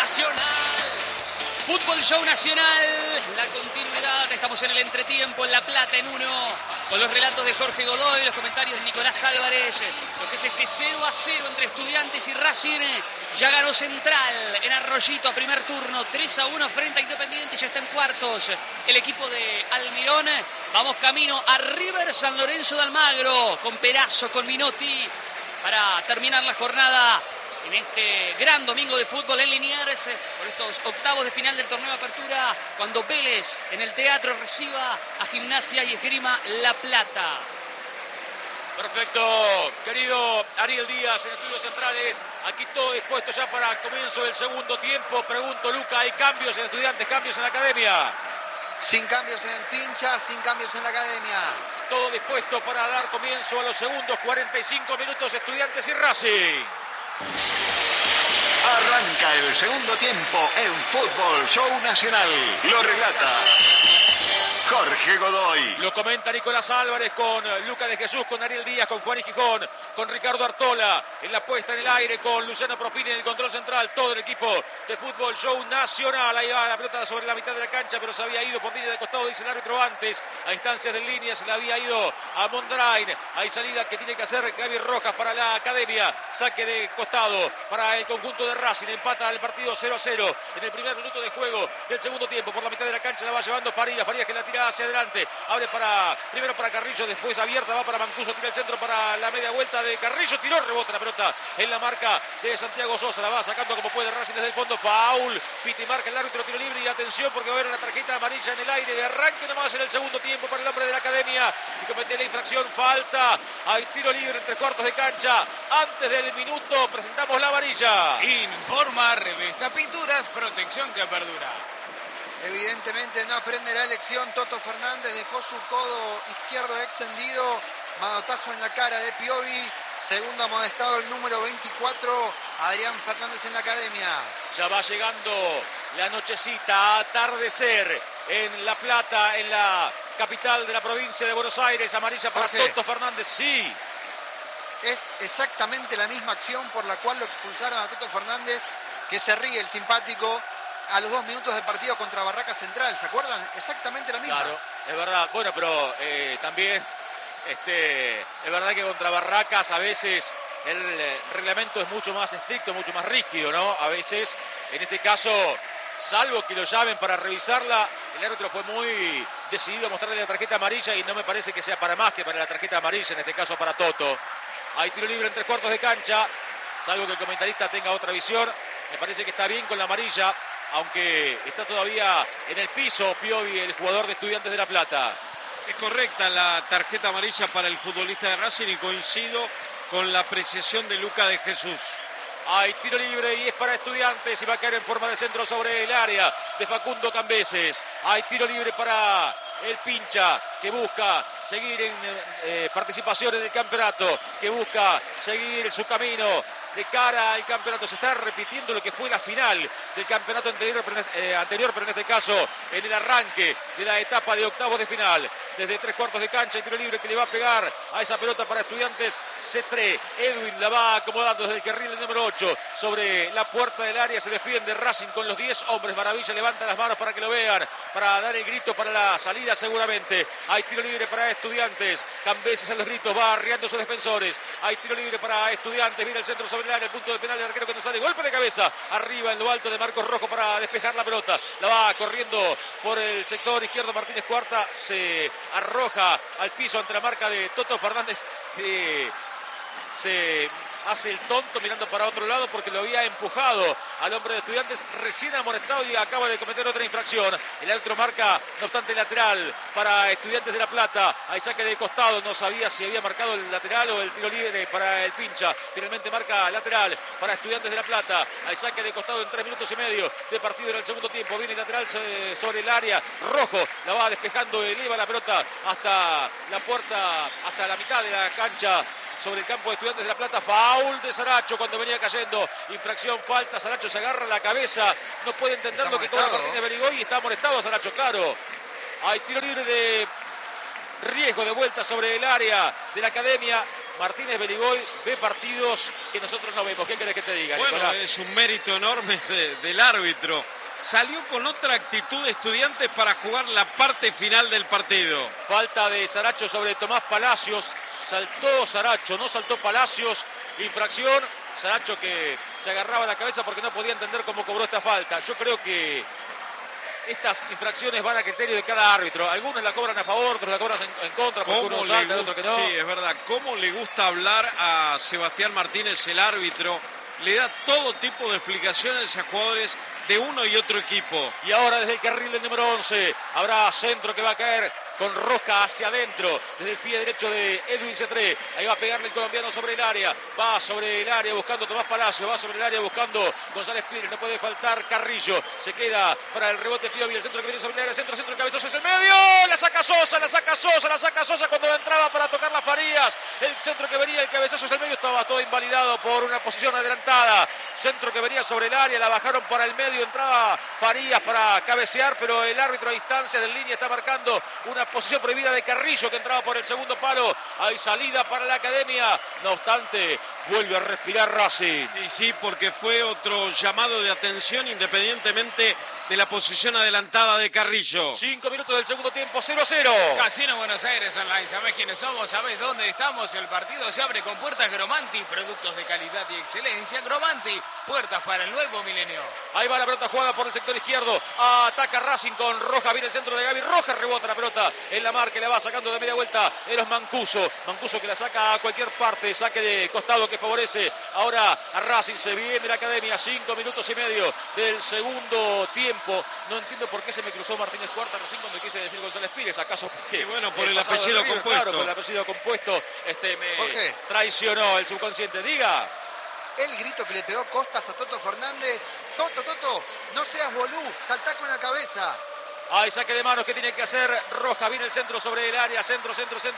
Nacional. Fútbol Show Nacional, la continuidad, estamos en el entretiempo en La Plata en 1, con los relatos de Jorge Godoy, los comentarios de Nicolás Álvarez, lo que es este 0-0 entre Estudiantes y Racing. Ya ganó Central en Arroyito a primer turno, 3-1 frente a Independiente, ya está en cuartos el equipo de Almirón. Vamos camino a River San Lorenzo de Almagro, con Perazo, con Minotti, para terminar la jornada en este gran domingo de fútbol en Liniers, por estos octavos de final del torneo de apertura, cuando Vélez en el teatro reciba a Gimnasia y Esgrima La Plata. Perfecto, querido Ariel Díaz en Estudios Centrales, aquí todo dispuesto ya para el comienzo del segundo tiempo. Pregunto, Luca, ¿hay cambios en Estudiantes, cambios en la academia? Sin cambios en el Pincha, sin cambios en la academia. Todo dispuesto para dar comienzo a los segundos 45 minutos, Estudiantes y Racing. Arranca el segundo tiempo en Fútbol Show Nacional. Lo relata Jorge Godoy. Lo comenta Nicolás Álvarez con Luca de Jesús, con Ariel Díaz, con Juan y Gijón, con Ricardo Artola en la puesta en el aire, con Luciano Profili en el control central. Todo el equipo de Fútbol Show Nacional. Ahí va la pelota sobre la mitad de la cancha, pero se había ido por línea de costado, dice el árbitro antes. A instancias de línea se le había ido a Mondrain. Hay salida que tiene que hacer Gaby Rojas para la academia. Saque de costado para el conjunto de Racing. Empata el partido 0-0 en el primer minuto de juego del segundo tiempo. Por la mitad de la cancha la va llevando Farías. Farías que la tira hacia adelante, abre primero para Carrillo, después abierta, va para Mancuso, tira el centro para la media vuelta de Carrillo, tiró, rebota la pelota en la marca de Santiago Sosa, la va sacando como puede Racing desde el fondo, foul, Piti marca el árbitro, tiro libre y atención porque va a haber una tarjeta amarilla en el aire de arranque nomás en el segundo tiempo para el hombre de la academia y comete la infracción, falta, hay tiro libre en 3/4 de cancha, antes del minuto presentamos la amarilla. Informa Revista Pinturas, protección que perdura. Evidentemente no aprende la elección. Toto Fernández dejó su codo izquierdo extendido. Manotazo en la cara de Piovi. Segundo amonestado el número 24, Adrián Fernández en la academia. Ya va llegando la nochecita, atardecer en La Plata, en la capital de la provincia de Buenos Aires. Amarilla para Jorge, Toto Fernández, sí. es exactamente la misma acción por la cual lo expulsaron a Toto Fernández, que se ríe el simpático a los 2 minutos de partido contra Barracas Central, ¿se acuerdan? Exactamente la misma. Claro, es verdad. Bueno, pero también es verdad que contra Barracas a veces el reglamento es mucho más estricto, mucho más rígido, ¿no? A veces, en este caso, salvo que lo llamen para revisarla, el árbitro fue muy decidido a mostrarle la tarjeta amarilla y no me parece que sea para más que para la tarjeta amarilla, en este caso para Toto. Hay tiro libre en 3/4 de cancha, salvo que el comentarista tenga otra visión. Me parece que está bien con la amarilla, aunque está todavía en el piso Piovi, el jugador de Estudiantes de La Plata. Es correcta la tarjeta amarilla para el futbolista de Racing y coincido con la apreciación de Luca de Jesús. Hay tiro libre y es para Estudiantes y va a caer en forma de centro sobre el área de Facundo Cambeses. Hay tiro libre para el Pincha, que busca seguir en participación en el campeonato, que busca seguir su camino de cara al campeonato. Se está repitiendo lo que fue la final del campeonato anterior, pero en este caso en el arranque de la etapa de octavos de final. Desde 3/4 de cancha, el tiro libre que le va a pegar a esa pelota para Estudiantes. Cetré, Edwin la va acomodando desde el carril del número 8 sobre la puerta del área. Se defiende Racing con los 10 hombres. Maravilla levanta las manos para que lo vean, para dar el grito para la salida seguramente. Hay tiro libre para Estudiantes. Cambeses a los gritos, va arriando a sus defensores. Hay tiro libre para Estudiantes. Viene el centro sobre el área, el punto de penal del arquero que no sale. Golpe de cabeza arriba en lo alto de Marcos Rojo para despejar la pelota. La va corriendo por el sector izquierdo Martínez Cuarta. Se arroja al piso ante la marca de Toto Fernández, que se hace el tonto mirando para otro lado porque lo había empujado al hombre de Estudiantes, recién amonestado y acaba de cometer otra infracción. El árbitro marca, no obstante, lateral para Estudiantes de La Plata. Hay saque de costado, no sabía si había marcado el lateral o el tiro libre para el Pincha. Finalmente marca lateral para Estudiantes de La Plata. Hay saque de costado en 3 minutos y medio de partido en el segundo tiempo. Viene lateral sobre el área. Rojo la va despejando, eleva la pelota hasta la puerta, hasta la mitad de la cancha. Sobre el campo de Estudiantes de La Plata, foul de Saracho cuando venía cayendo, infracción, falta, Saracho se agarra la cabeza, no puede entender lo que cobra Martínez Berigoy y está molestado Saracho, claro. Hay tiro libre de riesgo de vuelta sobre el área de la academia Martínez Beligoy ve partidos que nosotros no vemos. ¿Qué querés que te diga, Bueno, Nicolás? es un mérito enorme del árbitro. Salió con otra actitud de Estudiantes para jugar la parte final del partido. Falta de Saracho sobre Tomás Palacios. Saltó Saracho, no saltó Palacios. Infracción. Saracho que se agarraba la cabeza porque no podía entender cómo cobró esta falta. Yo creo que estas infracciones van a criterio de cada árbitro. Algunos la cobran a favor, otros la cobran en contra, porque uno salta, el otro que no. Sí, es verdad. ¿Cómo le gusta hablar a Sebastián Martínez, el árbitro? Le da todo tipo de explicaciones a jugadores de uno y otro equipo. Y ahora desde el carril del número 11 habrá centro que va a caer con Rosca hacia adentro, desde el pie derecho de Edwin Cetré. Ahí va a pegarle el colombiano sobre el área, va sobre el área buscando Tomás Palacio, va sobre el área buscando González Pires, no puede faltar Carrillo, se queda para el rebote Piovi, el centro que viene sobre el área, centro, el cabezazo es el medio, la saca Sosa cuando entraba para tocar las Farías, el centro que venía, el cabezazo es el medio, estaba todo invalidado por una posición adelantada, centro que venía sobre el área, la bajaron para el medio, entraba Farías para cabecear, pero el árbitro a distancia de línea está marcando una posición prohibida de Carrillo que entraba por el segundo palo. Hay salida para la Academia. No obstante, vuelve a respirar Racing. Sí, porque fue otro llamado de atención independientemente de la posición adelantada de Carrillo. 5 minutos del segundo tiempo, 0-0. Casino Buenos Aires Online, ¿sabés quiénes somos? ¿Sabés dónde estamos? El partido se abre con puertas Gromanti, productos de calidad y excelencia. Gromanti, puertas para el nuevo milenio. Ahí va la pelota jugada por el sector izquierdo. Ataca Racing con Rojas, viene el centro de Gaby. Rojas rebota la pelota en la marca, la va sacando de media vuelta. Eros Mancuso. Mancuso que la saca a cualquier parte, saque de costado que favorece ahora a Racing. Se viene la Academia, 5 minutos y medio del segundo tiempo. No entiendo por qué se me cruzó Martínez Cuarta recién cuando quise decir González Pires. ¿Acaso porque? Y bueno, por el apellido compuesto. Claro, por el apellido compuesto me traicionó el subconsciente. Diga. El grito que le pegó Costas a Toto Fernández. Toto, no seas bolú, saltá con la cabeza. Hay saque de manos que tiene que hacer Roja. Viene el centro sobre el área. Centro.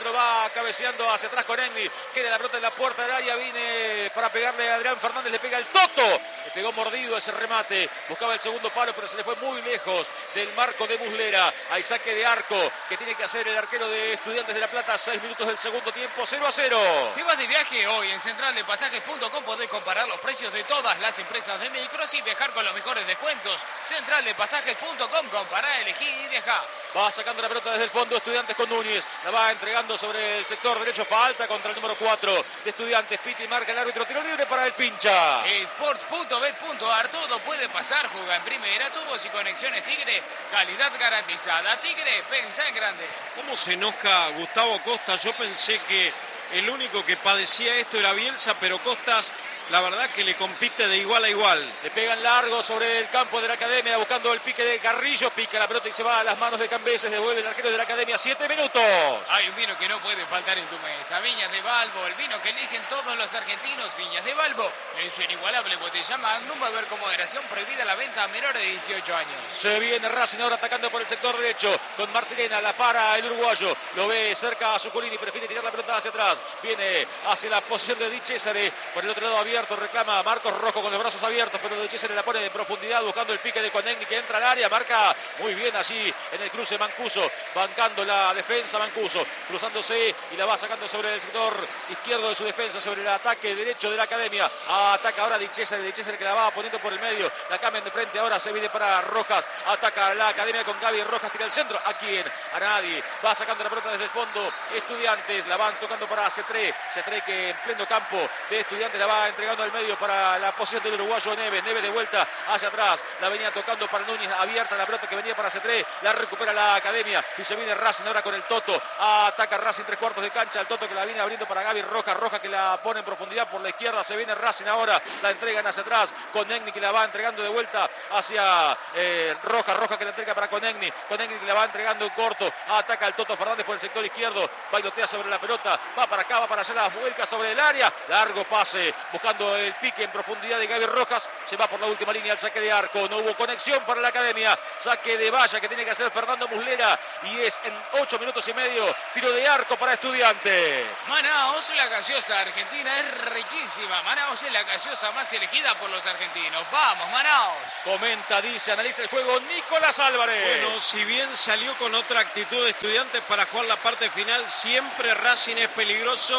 Va cabeceando hacia atrás con Engli. Queda la pelota en la puerta del área. Viene para pegarle a Adrián Fernández. Le pega el Toto. Le pegó mordido ese remate. Buscaba el segundo palo, pero se le fue muy lejos del marco de Muslera. Hay saque de arco que tiene que hacer el arquero de Estudiantes de La Plata. 6 minutos del segundo tiempo. 0-0. Si vas de viaje hoy en centraldepasajes.com podés comparar los precios de todas las empresas de micros y viajar con los mejores descuentos. Centraldepasajes.com, compará, elegí y viaja. Va sacando la pelota desde el fondo Estudiantes con Núñez. La va entregando sobre el sector derecho. Falta contra el número 4 de Estudiantes. Piti marca el árbitro. Tiro libre para el Pincha. Sports.bet.ar, todo puede pasar. Juega en primera, tubos y conexiones Tigre. Calidad garantizada. Tigre, pensá en grande. ¿Cómo se enoja Gustavo Costa? Yo pensé que el único que padecía esto era Bielsa, pero Costas, la verdad que le compite de igual a igual. Le pegan largo sobre el campo de la Academia, buscando el pique de Carrillo. Pica la pelota y se va a las manos de Cambeses. Devuelve el arquero de la Academia. 7 minutos. Hay un vino que no puede faltar en tu mesa. Viñas de Balbo, el vino que eligen todos los argentinos. Viñas de Balbo, en su inigualable botella Magnum. Va a haber con moderación, prohibida la venta a menores de 18 años. Se viene Racing ahora atacando por el sector derecho con Martirena. La para el uruguayo. Lo ve cerca a Zuculini. Prefiere tirar la pelota hacia atrás. Viene hacia la posición de Di Cesare. Por el otro lado abierto reclama Marcos Rojo con los brazos abiertos, pero Di Cesare la pone de profundidad buscando el pique de Conegni que entra al área. Marca muy bien allí en el cruce Mancuso, bancando la defensa Mancuso, cruzándose y la va sacando sobre el sector izquierdo de su defensa, sobre el ataque derecho de la Academia. Ataca ahora Di Cesare que la va poniendo por el medio. La cambian de frente, ahora se viene para Rojas. Ataca la Academia con Gaby Rojas, tira el centro. ¿A quién? A nadie. Va sacando la pelota desde el fondo. Estudiantes la van tocando para Cetré que en pleno campo de Estudiantes la va entregando al medio para la posición del uruguayo Neves de vuelta hacia atrás, la venía tocando para Núñez, abierta la pelota que venía para Cetré, la recupera la Academia y se viene Racing ahora con el Toto. Ataca Racing 3/4 de cancha, el Toto que la viene abriendo para Gaby Rojas que la pone en profundidad por la izquierda. Se viene Racing ahora, la entregan hacia atrás, Conegni que la va entregando de vuelta hacia Rojas que la entrega para Conegni que la va entregando en corto. Ataca el Toto Fernández por el sector izquierdo, bailotea sobre la pelota, va para acá, va para allá, la vuelca sobre el área, largo pase buscando el pique en profundidad de Gaby Rojas. Se va por la última línea al saque de arco, no hubo conexión para la Academia. Saque de valla que tiene que hacer Fernando Muslera y es en 8 minutos y medio tiro de arco para Estudiantes. Manaos, la gaseosa argentina es riquísima. Manaos es la gaseosa más elegida por los argentinos. Vamos, Manaos. Comenta, dice, analiza el juego Nicolás Álvarez. Bueno, si bien salió con otra actitud de Estudiantes para jugar la parte final, siempre Racing es peligroso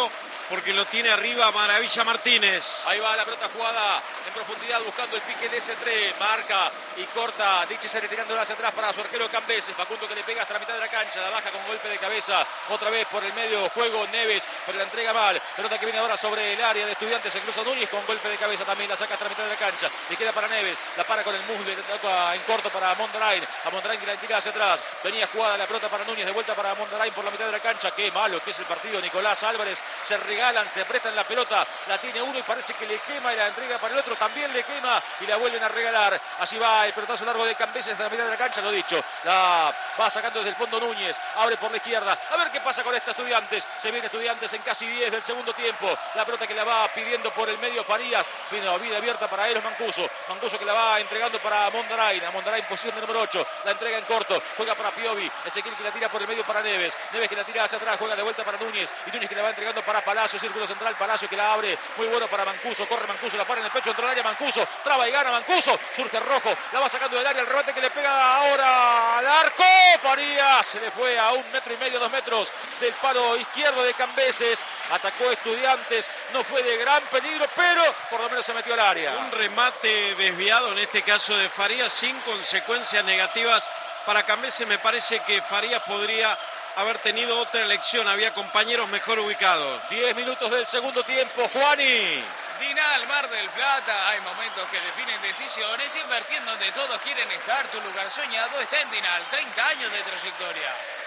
porque lo tiene arriba Maravilla Martínez. Ahí va la pelota jugada en profundidad buscando el pique de S3. Marca y corta. Dichese retirándola hacia atrás para su arquero Cambeses. Facundo que le pega hasta la mitad de la cancha. La baja con golpe de cabeza. Otra vez por el medio juego Neves, pero la entrega mal. Pelota que viene ahora sobre el área de Estudiantes. Se cruza Núñez con golpe de cabeza también. La saca hasta la mitad de la cancha. Le queda para Neves. La para con el muslo. En corto para Mondarain. A Mondarain que la tira hacia atrás. Venía jugada la pelota para Núñez. De vuelta para Mondarain por la mitad de la cancha. Qué malo que es el partido. Nicolás Álvarez se regalan, se prestan la pelota. La tiene uno y parece que le quema y la entrega para el otro. También le quema y la vuelven a regalar. Así va el pelotazo largo de Cambeses de la mitad de la cancha. Lo dicho. La va sacando desde el fondo Núñez. Abre por la izquierda. A ver qué pasa con esta Estudiantes. Se viene Estudiantes en casi 10 del segundo tiempo. La pelota que la va pidiendo por el medio Farías. Viene vida abierta para Eros Mancuso. Mancuso que la va entregando para Mondarain. A Mondarain posición de número 8. La entrega en corto. Juega para Piovi. Ezequiel que la tira por el medio para Neves. Neves que la tira hacia atrás. Juega de vuelta para Núñez. Y Núñez que la va entregando para Palacio. Círculo central. Palacio que la abre. Muy bueno para Mancuso. Corre Mancuso. La para en el pecho. Entra al área Mancuso. Traba y gana Mancuso. Surge Rojo. La va sacando del área. El remate que le pega ahora al arco. Farías. Se le fue a 1,5 metros, 2 metros del palo izquierdo de Cambeses. Atacó Estudiantes. No fue de gran peligro, pero por lo menos se metió al área. Un remate desviado, en este caso de Farías, sin consecuencias negativas para Cambeses. Me parece que Farías podría haber tenido otra elección. Había compañeros mejor ubicados. 10 minutos del segundo tiempo. Juani. Dinal, Mar del Plata, hay momentos que definen decisiones. Invertir en donde todos quieren estar. Tu lugar soñado está en Dinal. 30 años de trayectoria.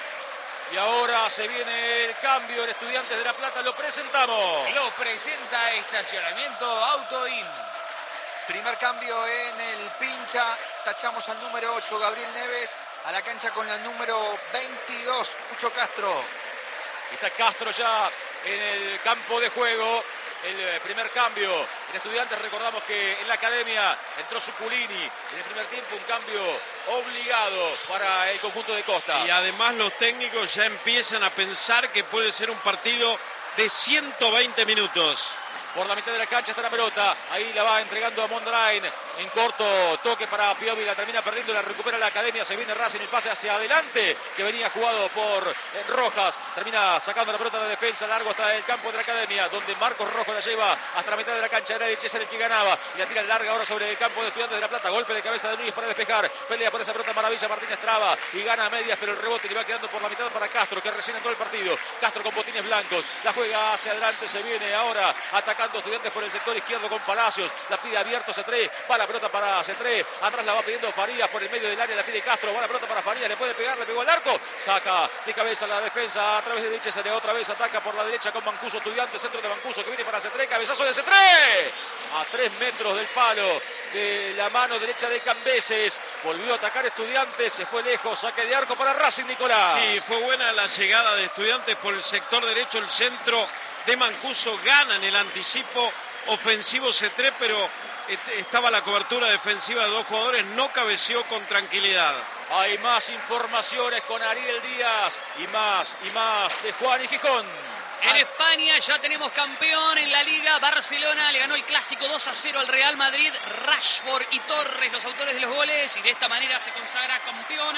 Y ahora se viene el cambio. El Estudiantes de La Plata lo presentamos. Lo presenta Estacionamiento Autoin. Primer cambio en el Pincha. Tachamos al número 8, Gabriel Neves. A la cancha con la número 22, Cucho Castro. Está Castro ya en el campo de juego. El primer cambio en Estudiantes, recordamos que en la academia entró Suculini en el primer tiempo, un cambio obligado para el conjunto de Costa. Y además los técnicos ya empiezan a pensar que puede ser un partido de 120 minutos. Por la mitad de la cancha está la pelota, ahí la va entregando a Mondarain, en corto toque para Piovi, la termina perdiendo, la recupera la academia, se viene Racing, el pase hacia adelante, que venía jugado por Rojas, termina sacando la pelota de la defensa, largo hasta el campo de la academia, donde Marcos Rojo la lleva hasta la mitad de la cancha, era César el que ganaba, y la tira larga ahora sobre el campo de Estudiantes de La Plata, golpe de cabeza de Núñez para despejar, pelea por esa pelota Maravilla, Martínez traba, y gana a medias, pero el rebote le va quedando por la mitad para Castro, que recién entró el partido, Castro con botines blancos, la juega hacia adelante, se viene ahora atacando Estudiantes por el sector izquierdo con Palacios, la pide abierto C3, va la pelota para C3, atrás la va pidiendo Farías por el medio del área, la pide Castro, va la pelota para Farías, le puede pegar, le pegó al arco, saca de cabeza la defensa a través de derecha, se le otra vez ataca por la derecha con Mancuso, Estudiantes, centro de Mancuso que viene para C3, cabezazo de C3, a 3 metros del palo de la mano derecha de Cambeses, volvió a atacar Estudiantes, se fue lejos, saque de arco para Racing, Nicolás. Sí, fue buena la llegada de Estudiantes por el sector derecho, el centro de Mancuso, gana en el anticipo ofensivo C3, pero estaba la cobertura defensiva de dos jugadores, no cabeció con tranquilidad. Hay más informaciones con Ariel Díaz y más de Juan y Gijón. En España ya tenemos campeón en la Liga. Barcelona le ganó el clásico 2-0 al Real Madrid. Rashford y Torres, los autores de los goles. Y de esta manera se consagra campeón.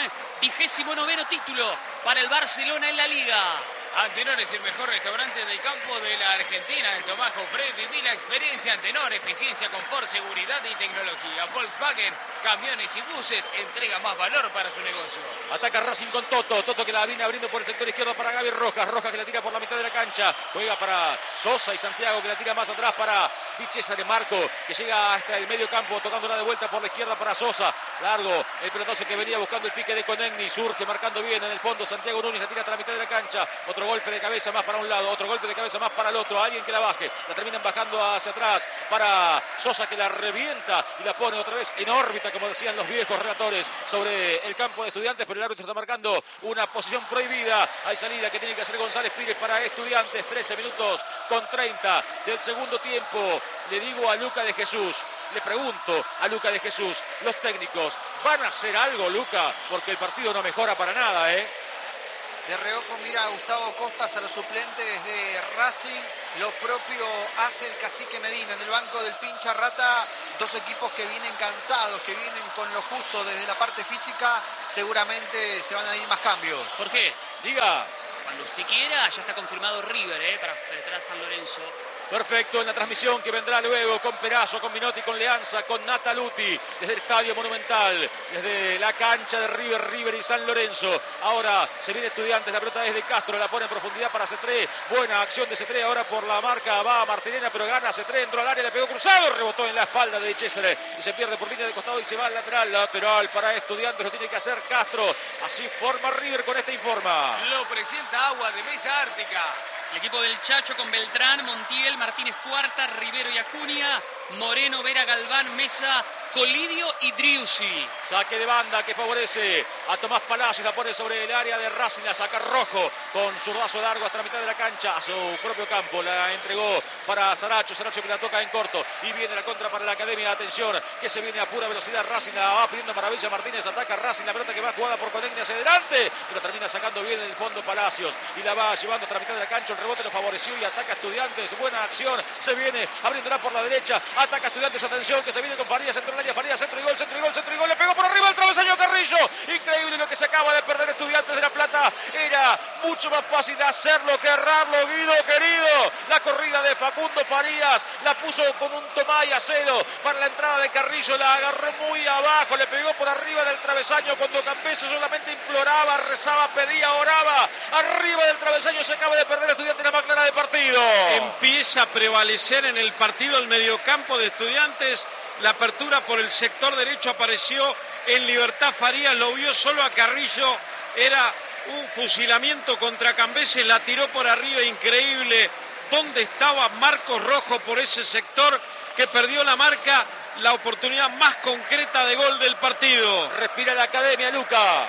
29º título para el Barcelona en la Liga. Antenor es el mejor restaurante del campo de la Argentina. El Tomás Jofre, viví la experiencia Antenor, eficiencia, confort, seguridad y tecnología. Volkswagen, camiones y buses, entrega más valor para su negocio. Ataca Racing con Toto que la viene abriendo por el sector izquierdo para Gaby Rojas que la tira por la mitad de la cancha, juega para Sosa y Santiago que la tira más atrás para Di Cesare Marco, que llega hasta el medio campo, tocándola de vuelta por la izquierda para Sosa, largo el pelotazo que venía buscando el pique de Conegni, surge marcando bien en el fondo, Santiago Núñez la tira hasta la mitad de la cancha, otro golpe de cabeza más para un lado, otro golpe de cabeza más para el otro, alguien que la baje, la terminan bajando hacia atrás para Sosa que la revienta y la pone otra vez en órbita, como decían los viejos relatores, sobre el campo de Estudiantes, pero el árbitro está marcando una posición prohibida. Hay salida que tiene que hacer González Pires para Estudiantes, 13 minutos con 30 del segundo tiempo. Le digo a Luca de Jesús, le pregunto a Luca de Jesús, los técnicos, ¿van a hacer algo, Luca? Porque el partido no mejora para nada, ¿eh? De reojo mira a Gustavo Costas, a los suplentes de Racing. Lo propio hace el Cacique Medina en el banco del Pincha Rata. Dos equipos que vienen cansados, que vienen con lo justo desde la parte física. Seguramente se van a ir más cambios. ¿Por qué? Diga. cuando usted quiera, ya está confirmado River para enfrentar a San Lorenzo. Perfecto, en la transmisión que vendrá luego con Perazo, con Minotti, con Leanza, con Nataluti, desde el Estadio Monumental, desde la cancha de River y San Lorenzo. Ahora se viene Estudiantes, la pelota es de Castro, la pone en profundidad para Cetré. Buena acción de Cetré, ahora por la marca va Martirena, pero gana Cetré, entró al área, le pegó cruzado, rebotó en la espalda de Cesare y se pierde por línea de costado y se va al lateral para Estudiantes, lo tiene que hacer Castro. Así forma River con esta informa. Lo presenta Agua de Mesa Ártica. El equipo del Chacho con Beltrán, Montiel, Martínez Cuarta, Rivero y Acuña, Moreno, Vera, Galván, Mesa, Colidio y Driussi. Saque de banda que favorece a Tomás Palacios, la pone sobre el área de Racing, la saca Rojo con zurdazo largo hasta la mitad de la cancha, a su propio campo, la entregó para Saracho que la toca en corto y viene la contra para la Academia. Atención, que se viene a pura velocidad, Racing la va pidiendo maravilla, Martínez ataca Racing, la pelota que va jugada por Conegni hacia adelante, pero termina sacando bien en el fondo Palacios y la va llevando hasta la mitad de la cancha, el rebote lo favoreció y ataca Estudiantes, buena acción, se viene abriéndola por la derecha, ataca Estudiantes, atención que se viene con Farías, centro del área, Farías, centro y gol, le pegó por arriba el travesaño Carrillo, increíble lo que se acaba de perder Estudiantes de La Plata, era mucho más fácil hacerlo que errarlo, Guido querido, la corrida de Facundo Farías, la puso con un Tomás y Acedo para la entrada de Carrillo, la agarró muy abajo, le pegó por arriba del travesaño cuando Campese solamente imploraba, rezaba, pedía, oraba, arriba del travesaño se acaba de perder Estudiantes la más clara de partido. Empieza a prevalecer en el partido el mediocampo de Estudiantes. La apertura por el sector derecho apareció en libertad Farías, lo vio solo a Carrillo, era un fusilamiento contra Cambeses, la tiró por arriba, increíble. ¿Dónde estaba Marcos Rojo por ese sector que perdió la marca? La oportunidad más concreta de gol del partido. Respira la Academia, Luca.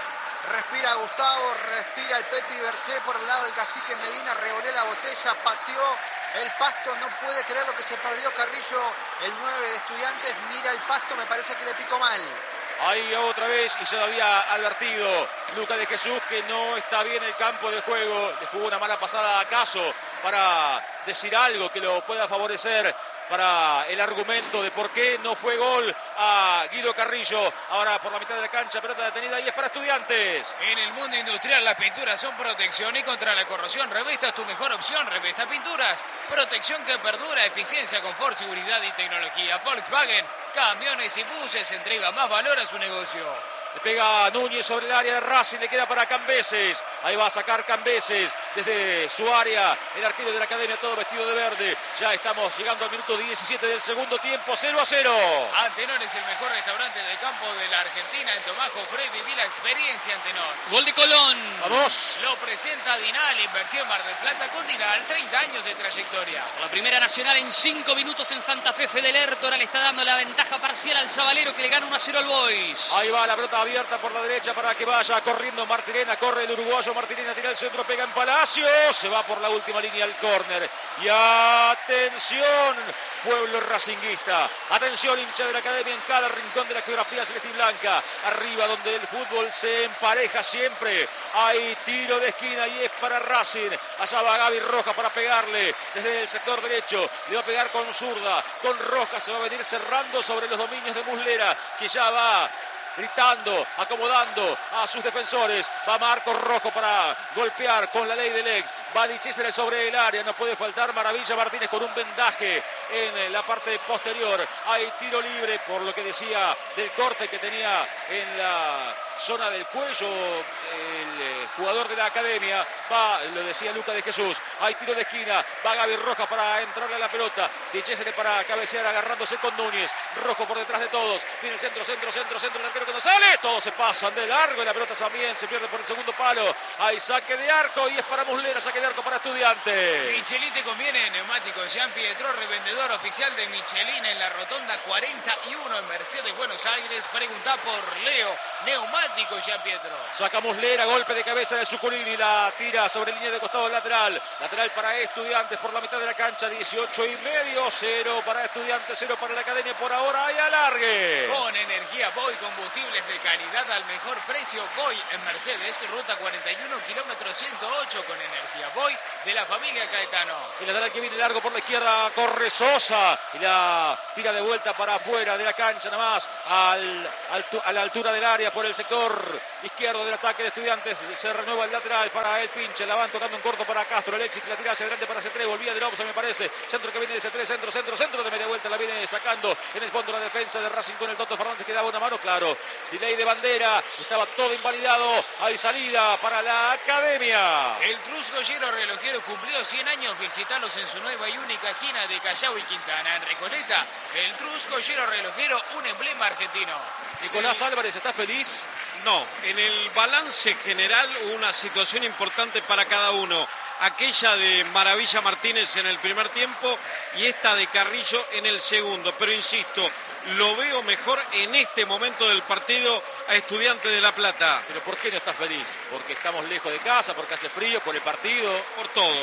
Respira Gustavo, respira el Pepi Bercé por el lado del cacique Medina, revolvió la botella, pateó el pasto, no puede creer lo que se perdió Carrillo, el 9 de Estudiantes, mira el pasto, me parece que le picó mal. Ahí otra vez, y se lo había advertido Lucas de Jesús que no está bien el campo de juego, le jugó una mala pasada a Caso para decir algo que lo pueda favorecer para el argumento de por qué no fue gol a Guido Carrillo. Ahora por la mitad de la cancha, pelota detenida y es para Estudiantes. En el mundo industrial las pinturas son protección y contra la corrosión Revesta es tu mejor opción. Revesta Pinturas, protección que perdura, eficiencia, confort, seguridad y tecnología. Volkswagen, camiones y buses, entrega más valor a su negocio. Le pega Núñez sobre el área de Racing, le queda para Cambeses. Ahí va a sacar Cambeses desde su área. El arquero de la Academia todo vestido de verde. Ya estamos llegando al minuto 17 del segundo tiempo, 0-0. Antenor es el mejor restaurante de campo de la Argentina. En Tomás Jofré viví la experiencia Antenor. Gol de Colón. Vamos. Lo presenta Dinal, invirtió en Mar del Plata con Dinal, 30 años de trayectoria. Por la primera nacional en 5 minutos en Santa Fe, Fede Lertora le está dando la ventaja parcial al Zabalero que le gana 1-0 al Boys. Ahí va la pelota abierta por la derecha para que vaya corriendo Martirena, corre el uruguayo Martirena, tira el centro, pega en Palacios, se va por la última línea al córner. Y atención, pueblo racinguista, atención hincha de la Academia en cada rincón de la geografía celeste y blanca, arriba donde el fútbol se empareja siempre, hay tiro de esquina y es para Racing, allá va Gaby Rojas para pegarle desde el sector derecho, le va a pegar con zurda, con Rojas se va a venir cerrando sobre los dominios de Muslera, que ya va gritando, acomodando a sus defensores. Va Marcos Rojo para golpear con la ley del ex. Va Di Cesare sobre el área. No puede faltar Maravilla Martínez con un vendaje en la parte posterior. Hay tiro libre por lo que decía del corte que tenía en la zona del cuello el jugador de la Academia. Va, lo decía Lucas de Jesús. Hay tiro de esquina. Va Gaby Rojas para entrarle a la pelota. Di Cesare para cabecear agarrándose con Núñez. Rojo por detrás de todos. Viene el centro. El arquero que no sale. Todos se pasan de largo y la pelota también se pierde por el segundo palo. Hay saque de arco y es para Muslera. Saque de arco para Estudiantes. Michelin te conviene. Neumáticos Jean Pietro, revendedor oficial de Michelin en la rotonda 41 en Mercedes, Buenos Aires. Pregunta por Leo. Neumáticos Jean Pietro. Saca Muslera, golpe de cabeza de Zuculini, la tira sobre línea de costado lateral. Lateral para Estudiantes por la mitad de la cancha, 18,5. 0 para Estudiantes, 0 para la Academia. Por ahora hay alargue. Con energía Boy, combustible combustibles de calidad al mejor precio. Voy en Mercedes, ruta 41, kilómetro 108 con energía. Voy de la familia Caetano. El lateral que viene largo por la izquierda, corre Sosa y la tira de vuelta para afuera de la cancha, nada más a la altura del área por el sector izquierdo del ataque de Estudiantes. Se renueva el lateral para el Pinche, la van tocando en corto para Castro. Alexis la tira hacia adelante para C3, volvía de Lobos, me parece. Centro que viene de C3, centro de media vuelta, la viene sacando en el fondo la defensa de Racing con el Toto Fernández que daba una mano, claro. Delay de bandera, estaba todo invalidado. Hay salida para la Academia. El Truscollero relojero cumplió 100 años. Visitalos en su nueva y única esquina de Callao y Quintana. En Recoleta, el Truscollero relojero, un emblema argentino. Nicolás Álvarez, ¿está feliz? No, en el balance general hubo una situación importante para cada uno. Aquella de Maravilla Martínez en el primer tiempo y esta de Carrillo en el segundo. Pero insisto, lo veo mejor en este momento del partido a Estudiantes de La Plata. ¿Pero por qué no estás feliz? ¿Porque estamos lejos de casa? ¿Porque hace frío? ¿Por el partido? Por todo.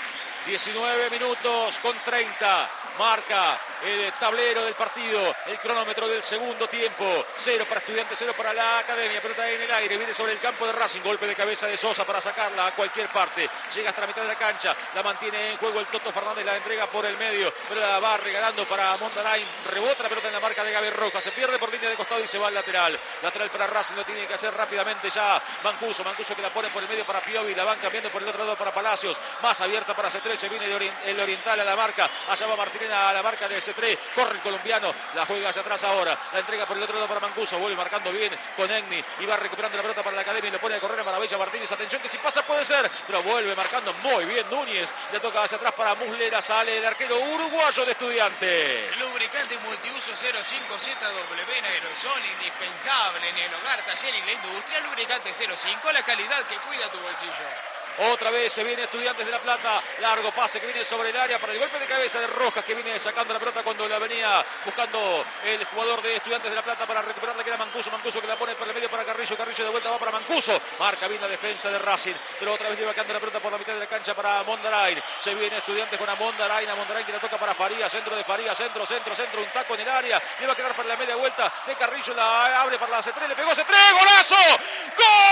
19 minutos con 30. Marca el tablero del partido, el cronómetro del segundo tiempo. 0 para Estudiantes, 0 para la Academia. Pelota en el aire, viene sobre el campo de Racing. Golpe de cabeza de Sosa para sacarla a cualquier parte. Llega hasta la mitad de la cancha, la mantiene en juego el Toto Fernández, la entrega por el medio, pero la va regalando para Mondarain. Rebota la pelota en la marca de Gaby Rojas, se pierde por línea de costado y se va al lateral. Lateral para Racing, lo tiene que hacer rápidamente ya Mancuso que la pone por el medio para Piovi, la van cambiando por el otro lado para Palacios. Más abierta para C3, se viene el Oriental a la marca. Allá va Martínez a la marca de C3, corre el colombiano, la juega hacia atrás ahora, la entrega por el otro lado para Mancuso, vuelve marcando bien con Egni y va recuperando la pelota para la Academia y le pone a correr a Maravilla Martínez. Atención que si pasa puede ser, pero vuelve marcando muy bien Núñez, le toca hacia atrás para Muslera, sale el arquero uruguayo de Estudiantes. Lubricante multiuso 05ZW en aerosol, indispensable en el hogar, taller y la industria. Lubricante 05, la calidad que cuida tu bolsillo. Otra vez se viene Estudiantes de La Plata, largo pase que viene sobre el área para el golpe de cabeza de Rojas que viene sacando la pelota cuando la venía buscando el jugador de Estudiantes de La Plata para recuperarla, que era Mancuso que la pone por el medio para Carrillo de vuelta va para Mancuso, marca bien la defensa de Racing, pero otra vez le va quedando la pelota por la mitad de la cancha para Mondarain. Se viene Estudiantes con a Mondarain que la toca para Faría, centro de Faría, centro, un taco en el área, le va a quedar para la media vuelta de Carrillo, la abre para la C3, le pegó C3, ¡golazo!